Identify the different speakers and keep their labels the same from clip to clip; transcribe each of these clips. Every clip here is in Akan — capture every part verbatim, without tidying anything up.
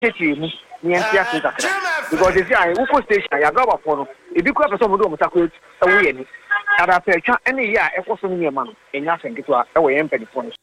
Speaker 1: mu ni entia kakra because they say I uko station ya gaba for no e bi kwa person mo do mo takwe awu ye ni ada pe twa ene ya e koso ni ma no enya senketwa e we yempe di phone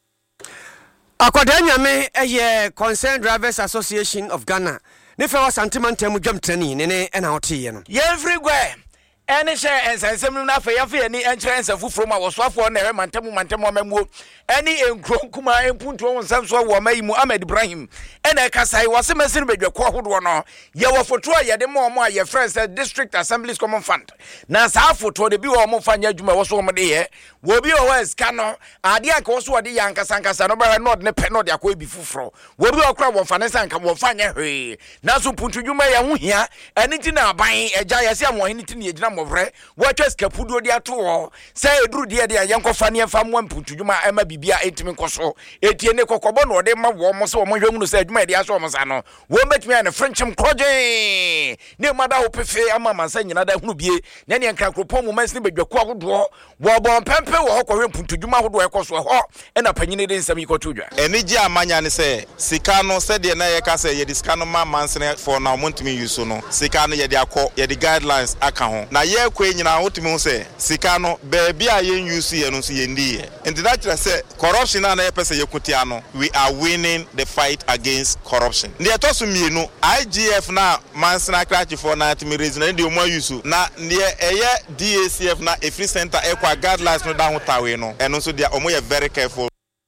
Speaker 2: Akwada nyame eye Concerned Drivers Association of Ghana ne fe wa santimantem dwam trani ne ne na hote no
Speaker 3: ye everywhere ene she ensensem na fa yafa ani enkyere ensafo from awosofo na he mantem mantem mamuo ene enkro kuma empuntu wonsam so wo mayimu Ahmed Ibrahim ene kasai wose mesin bedwekọ hodo no ye wo foto a ye de mo mo a ye friends District Assemblies Common Fund na sa foto de bi wo mo fanya adwuma wo so mo de ye wo bi o wes ka no ade anka wo so wo de yankasa ankasa no ba no ne pe no de akọ bi fufuro wo bi okra wo fane sanka wo fanya hwe na so puntu dwuma ye ho hia ene ti na aban eja ye se mo hene ti ne ejina mofre wo twes kapudo de ato ho se eduru de de yankofa ne fa mo puntu dwuma ema bibia etimi koso etie ne kokobo no de ma wo mo se wo mo hwemu no se adwuma de aso mo sa no wo metimi ane frenchim kroje ne mada wo pefe ama mansa nyina da hunu bie ne ne nkra kropon mo masni bedwako ahodo wo bon pempe wo ho kohwe puntu dwuma ahodo ekoso ho e na panyine de nsam ikoto dwa
Speaker 4: eni gi amanya ne se sika no se de na ye ka se ye de sika no ma mansene for na montimi yuso no sika no ye de akọ ye de guidelines aka ho na ye kwe nyina hotimi ho se sika no beebi a ye yuso ye no so ye ndi ye enti that say corruption na ye pese ye kutia no we are winning the fight against corruption ndi etoso mienu I G F na mansena krachi for na timi reason ndi o mo yuso na ndi eye D A C F na a free center ekwa guidelines no da ho tawe no eno so dia omo ye very careful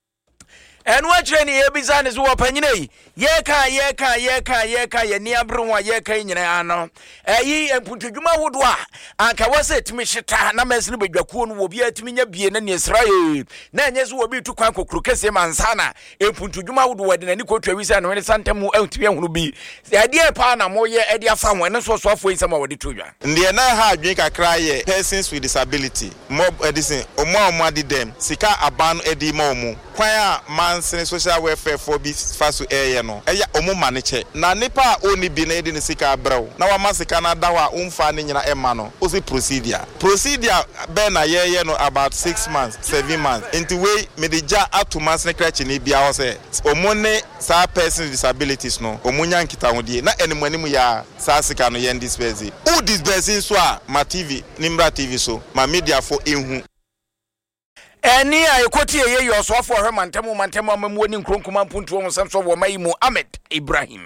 Speaker 3: and what training ye bizan is wo panyine ye ka ye ka ye ka ye ka ye ni abronwa ye ka nyina ano eyi emputudwuma hodo a anka wose timi hyeta na mesne bedwakuo no wo bia timi nya bie na ne Israel na enye so wo bi tu kwan kokuru kese mansana emputudwuma hodo wade na ni kotwa wisa no ne santamu antimi ahunu bi ade e pa na mo ye ade afa ho ne so so afo nsama wade todwa
Speaker 4: ndi na ha adwen kakra ye persons with disability mob edison omo omo ade dem sika aban edi ma omo kwan a mansen social welfare for bi faso eye no eya omo maneche na nipa oni bi na edi ne sika abraw na wa masika na dawa umfa ne nyina ema no o se procedure procedure be na ye ye no about six months seven months into way medija atu mansen kreche ni bia ho se omo ne sa person with disabilities no omo nya nkita hodie na enemu animu ya sa sika no ye disperse u disperse so a ma T V nimra T V so ma media for ehu
Speaker 3: eni a ekoti ye yo so for her mantemu mantemu amamu ni nkronkuma mpuntu wo nsam so wo mayimu Ahmed Ibrahim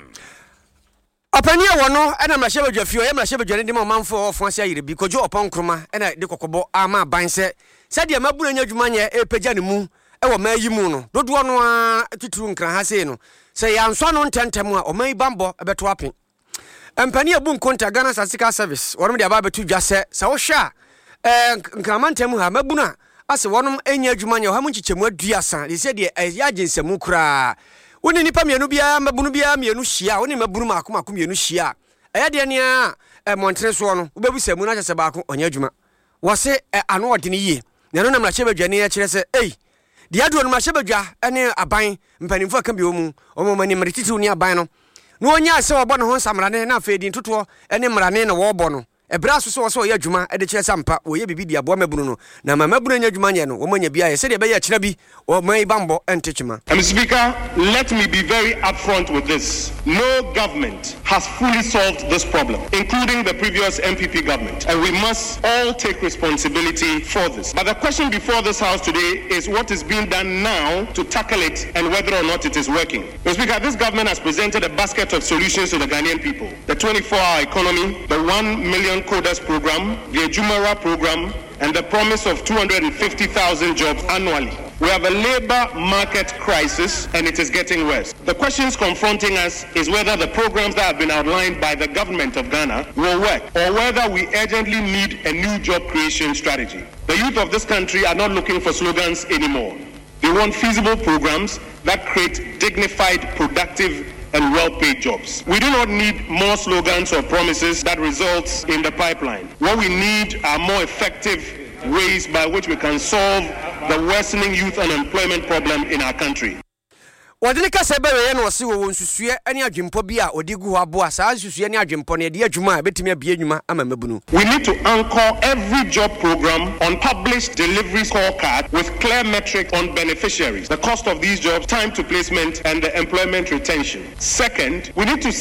Speaker 2: Opania wono ena mra shebe dwafio ye mra shebe dwane de ma manfo ofo ase ayire bi kojo opon kroma ena de kokobo ama ban se se de mabuna nya dwuma nya epagya ne mu e wo mayimu no dodo no a tituru nkran ha se no se ya nso no ntentem a o mayi bambo ebeto apen empani abu nkonta Ghana Statistical Service wono de aba betu dwa se se wo hwa eh nkramantem ha mabuna ase wonum enya adwuma nya hamu nchichemu aduasa de se de ya agensemu kura woni nipa mienu bia mabunu bia mienu hia woni mabunu maako maako mienu hia eya de ne a montre so no wobebusemu na chese baako onya adwuma wose ano odene yie na no na mra badwane ya kire se ei de adu no mra badwa ene aban mpanimfo aka bi omu omo mani mretiti ni aban no no onya se obo no ho nsamrane na afedi ntoto ene mrane na wo obo no ebra so so so ye adwuma e de kire sampa wo ye bibi dia bo mabunu no na mabunu nya adwuma nye no wo manya bia ye se de be ye kire bi o mai bambo entechima.
Speaker 5: Mister Speaker, let me be very upfront with this. No government has fully solved this problem, including the previous M P P government, and we must all take responsibility for this. But the question before this House today is what is being done now to tackle it and whether or not it is working. Mister Speaker, this government has presented a basket of solutions to the Ghanaian people: the twenty-four hour economy, the one million coders program, the Ejumara program, and the promise of two hundred fifty thousand jobs annually. We have a labor market crisis and it is getting worse. The questions confronting us is whether the programs that have been outlined by the government of Ghana will work or whether we urgently need a new job creation strategy. The youth of this country are not looking for slogans anymore. They want feasible programs that create dignified, productive, and well-paid jobs. We do not need more slogans or promises that results in the pipeline. What we need are more effective ways by which we can solve the worsening youth unemployment problem in our country.
Speaker 2: Wadilika sebere ye no se wo nsusue ani adwempo bi a odigu ho aboa saa nsusue ani adwempo ne de adwuma betimi abie adwuma ama mabunu.
Speaker 5: We need to anchor every job program on published delivery scorecard with clear metrics on beneficiaries, the cost of these jobs, time to placement, and the employment retention. Second, we need to